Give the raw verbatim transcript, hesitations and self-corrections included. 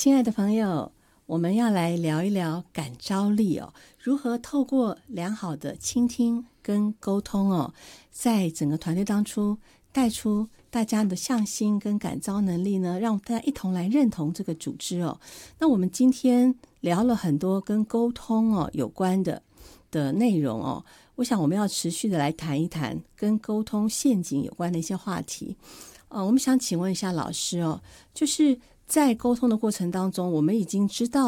亲爱的朋友，我们要来聊一聊感召力哦，如何透过良好的倾听跟沟通哦，在整个团队当中带出大家的向心跟感召能力呢，让大家一同来认同这个组织哦。那我们今天聊了很多跟沟通哦有关的的内容哦，我想我们要持续的来谈一谈跟沟通陷阱有关的一些话题。呃，我们想请问一下老师哦，就是在沟通的过程当中，我们已经知道